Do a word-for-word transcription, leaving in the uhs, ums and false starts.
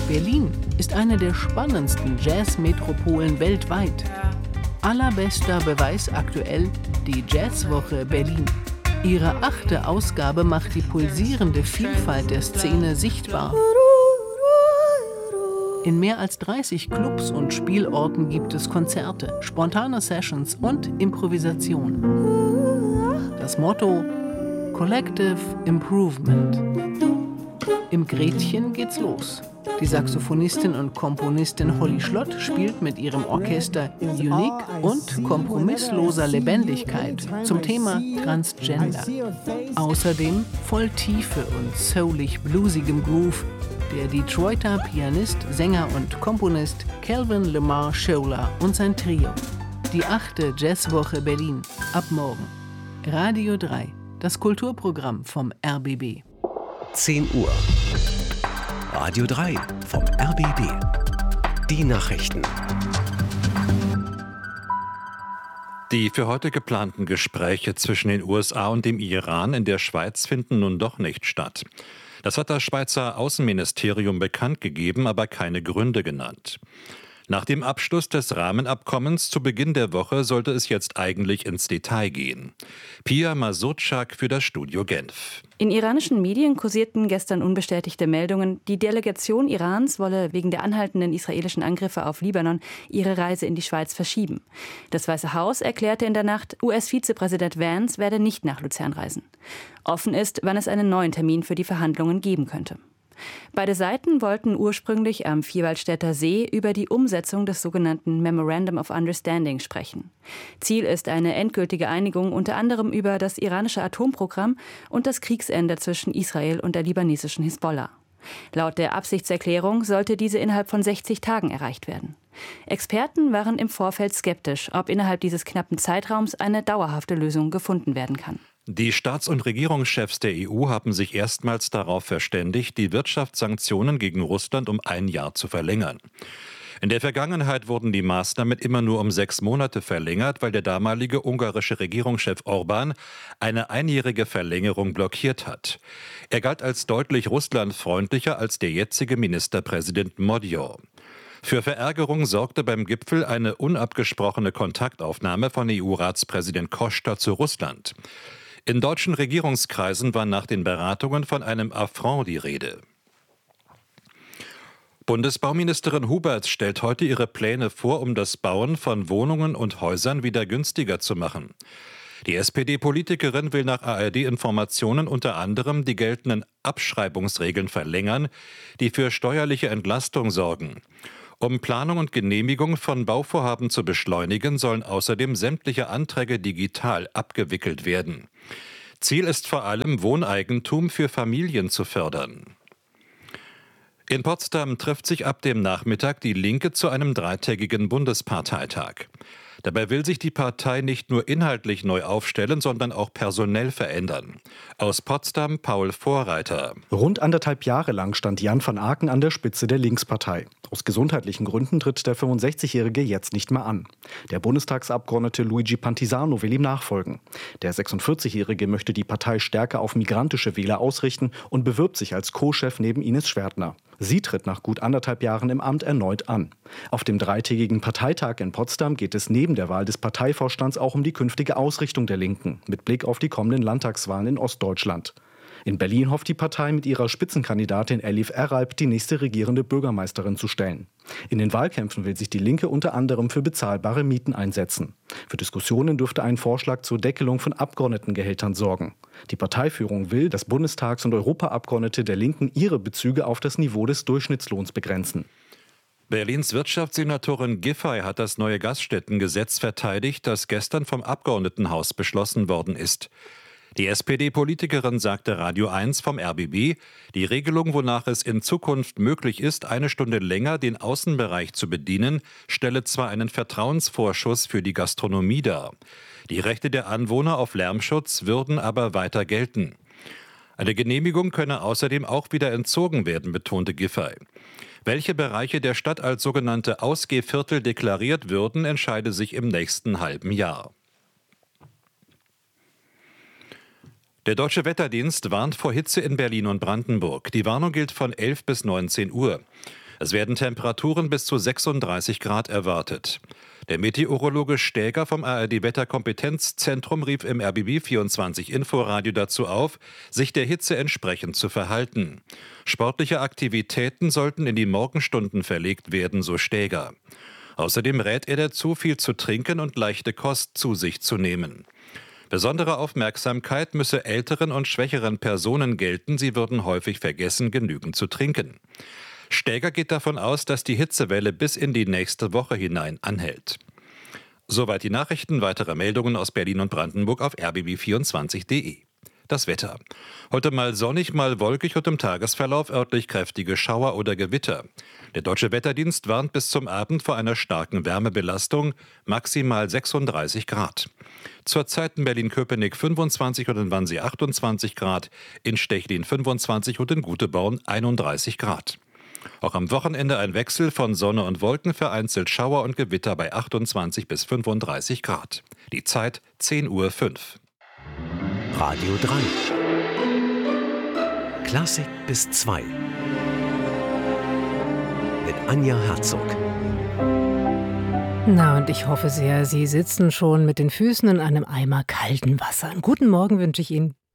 Berlin ist eine der spannendsten Jazz-Metropolen weltweit. Allerbester Beweis aktuell die Jazzwoche Berlin. Ihre achte Ausgabe macht die pulsierende Vielfalt der Szene sichtbar. In mehr als dreißig Clubs und Spielorten gibt es Konzerte, spontane Sessions und Improvisation. Das Motto: Collective Improvement. Im Gretchen geht's los. Die Saxophonistin und Komponistin Holly Schlott spielt mit ihrem Orchester Unique und kompromissloser Lebendigkeit zum Thema Transgender. Außerdem voll Tiefe und soulig bluesigem Groove der Detroiter Pianist, Sänger und Komponist Calvin Lamar Scholer und sein Trio. Die achte Jazzwoche Berlin, ab morgen. Radio drei, das Kulturprogramm vom R B B. zehn Uhr. Radio drei vom R B B. Die Nachrichten. Die für heute geplanten Gespräche zwischen den U S A und dem Iran in der Schweiz finden nun doch nicht statt. Das hat das Schweizer Außenministerium bekannt gegeben, aber keine Gründe genannt. Nach dem Abschluss des Rahmenabkommens zu Beginn der Woche sollte es jetzt eigentlich ins Detail gehen. Pia Masurczak für das Studio Genf. In iranischen Medien kursierten gestern unbestätigte Meldungen, die Delegation Irans wolle wegen der anhaltenden israelischen Angriffe auf Libanon ihre Reise in die Schweiz verschieben. Das Weiße Haus erklärte in der Nacht, U S-Vizepräsident Vance werde nicht nach Luzern reisen. Offen ist, wann es einen neuen Termin für die Verhandlungen geben könnte. Beide Seiten wollten ursprünglich am Vierwaldstätter See über die Umsetzung des sogenannten Memorandum of Understanding sprechen. Ziel ist eine endgültige Einigung unter anderem über das iranische Atomprogramm und das Kriegsende zwischen Israel und der libanesischen Hisbollah. Laut der Absichtserklärung sollte diese innerhalb von sechzig Tagen erreicht werden. Experten waren im Vorfeld skeptisch, ob innerhalb dieses knappen Zeitraums eine dauerhafte Lösung gefunden werden kann. Die Staats- und Regierungschefs der E U haben sich erstmals darauf verständigt, die Wirtschaftssanktionen gegen Russland um ein Jahr zu verlängern. In der Vergangenheit wurden die Maßnahmen immer nur um sechs Monate verlängert, weil der damalige ungarische Regierungschef Orbán eine einjährige Verlängerung blockiert hat. Er galt als deutlich russlandfreundlicher als der jetzige Ministerpräsident Modio. Für Verärgerung sorgte beim Gipfel eine unabgesprochene Kontaktaufnahme von E U-Ratspräsident Costa zu Russland. In deutschen Regierungskreisen war nach den Beratungen von einem Affront die Rede. Bundesbauministerin Huberts stellt heute ihre Pläne vor, um das Bauen von Wohnungen und Häusern wieder günstiger zu machen. Die S P D-Politikerin will nach A R D-Informationen unter anderem die geltenden Abschreibungsregeln verlängern, die für steuerliche Entlastung sorgen. Um Planung und Genehmigung von Bauvorhaben zu beschleunigen, sollen außerdem sämtliche Anträge digital abgewickelt werden. Ziel ist vor allem, Wohneigentum für Familien zu fördern. In Potsdam trifft sich ab dem Nachmittag die Linke zu einem dreitägigen Bundesparteitag. Dabei will sich die Partei nicht nur inhaltlich neu aufstellen, sondern auch personell verändern. Aus Potsdam Paul Vorreiter. Rund anderthalb Jahre lang stand Jan van Aken an der Spitze der Linkspartei. Aus gesundheitlichen Gründen tritt der fünfundsechzigjährige jetzt nicht mehr an. Der Bundestagsabgeordnete Luigi Pantisano will ihm nachfolgen. Der sechsundvierzigjährige möchte die Partei stärker auf migrantische Wähler ausrichten und bewirbt sich als Co-Chef neben Ines Schwertner. Sie tritt nach gut anderthalb Jahren im Amt erneut an. Auf dem dreitägigen Parteitag in Potsdam geht es neben der Wahl des Parteivorstands auch um die künftige Ausrichtung der Linken mit Blick auf die kommenden Landtagswahlen in Ostdeutschland. In Berlin hofft die Partei mit ihrer Spitzenkandidatin Elif Eralp die nächste regierende Bürgermeisterin zu stellen. In den Wahlkämpfen will sich die Linke unter anderem für bezahlbare Mieten einsetzen. Für Diskussionen dürfte ein Vorschlag zur Deckelung von Abgeordnetengehältern sorgen. Die Parteiführung will, dass Bundestags- und Europaabgeordnete der Linken ihre Bezüge auf das Niveau des Durchschnittslohns begrenzen. Berlins Wirtschaftssenatorin Giffey hat das neue Gaststättengesetz verteidigt, das gestern vom Abgeordnetenhaus beschlossen worden ist. Die S P D-Politikerin sagte Radio eins vom R B B, die Regelung, wonach es in Zukunft möglich ist, eine Stunde länger den Außenbereich zu bedienen, stelle zwar einen Vertrauensvorschuss für die Gastronomie dar. Die Rechte der Anwohner auf Lärmschutz würden aber weiter gelten. Eine Genehmigung könne außerdem auch wieder entzogen werden, betonte Giffey. Welche Bereiche der Stadt als sogenannte Ausgehviertel deklariert würden, entscheide sich im nächsten halben Jahr. Der Deutsche Wetterdienst warnt vor Hitze in Berlin und Brandenburg. Die Warnung gilt von elf bis neunzehn Uhr. Es werden Temperaturen bis zu sechsunddreißig Grad erwartet. Der Meteorologe Stäger vom A R D-Wetterkompetenzzentrum rief im R B B vierundzwanzig Inforadio dazu auf, sich der Hitze entsprechend zu verhalten. Sportliche Aktivitäten sollten in die Morgenstunden verlegt werden, so Stäger. Außerdem rät er dazu, viel zu trinken und leichte Kost zu sich zu nehmen. Besondere Aufmerksamkeit müsse älteren und schwächeren Personen gelten, sie würden häufig vergessen, genügend zu trinken. Stäger geht davon aus, dass die Hitzewelle bis in die nächste Woche hinein anhält. Soweit die Nachrichten, weitere Meldungen aus Berlin und Brandenburg auf r b b vierundzwanzig punkt d e. Das Wetter. Heute mal sonnig, mal wolkig und im Tagesverlauf örtlich kräftige Schauer oder Gewitter. Der Deutsche Wetterdienst warnt bis zum Abend vor einer starken Wärmebelastung, maximal sechsunddreißig Grad. Zurzeit in Berlin-Köpenick fünfundzwanzig und in Wannsee achtundzwanzig Grad, in Stechlin fünfundzwanzig und in Guteborn einunddreißig Grad. Auch am Wochenende ein Wechsel von Sonne und Wolken, vereinzelt Schauer und Gewitter bei achtundzwanzig bis fünfunddreißig Grad. Die Zeit zehn Uhr fünf. Radio drei. Klassik bis zwei. Mit Anja Herzog. Na, und ich hoffe sehr, Sie sitzen schon mit den Füßen in einem Eimer kalten Wasser. Einen guten Morgen wünsche ich Ihnen.